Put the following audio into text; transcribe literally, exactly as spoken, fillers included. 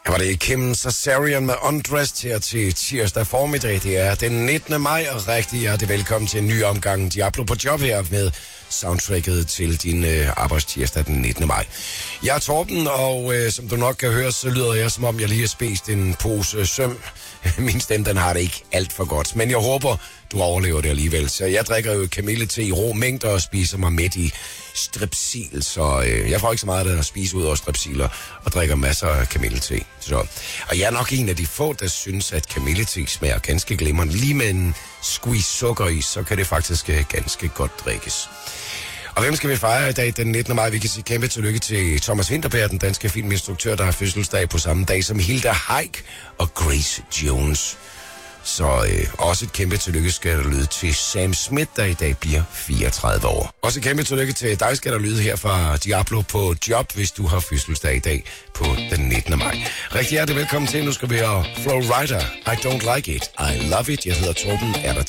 Her var det Kim Sasarian med Undressed her til tirsdag formiddag. Det er den nittende maj, og rigtig hjertelig velkommen til en ny omgang Diablo på job her med soundtracket til din øh, arbejdstirsdag den nittende maj. Jeg er Torben, og øh, som du nok kan høre, så lyder jeg, som om jeg lige har spist en pose søm. Min stemme, den har det ikke alt for godt, men jeg håber, du overlever det alligevel. Så jeg drikker jo kamillete i rå mængder og spiser mig midt i strepsil, så øh, jeg får ikke så meget at spise ud over strepsiler og drikker masser af kamillete. Så. Og jeg er nok en af de få, der synes, at kamillete smager ganske glimrende. Lige med en squeeze sukker i, så kan det faktisk øh, ganske godt drikkes. Og hvem skal vi fejre i dag den nittende maj? Vi kan sige kæmpe tillykke til Thomas Vinterberg, den danske filminstruktør, der har fødselsdag på samme dag som Hilda Heick og Grace Jones. Så øh, også et kæmpe tillykke skal der lyde til Sam Smith, der i dag bliver fireogtredive år. Også et kæmpe tillykke til dig skal der lyde her fra Diablo på job, hvis du har fødselsdag i dag på den nittende maj. Rigtig hjertelig velkommen til. Nu skal vi have Flow Rider. I don't like it. I love it. Jeg hedder Torben. Er der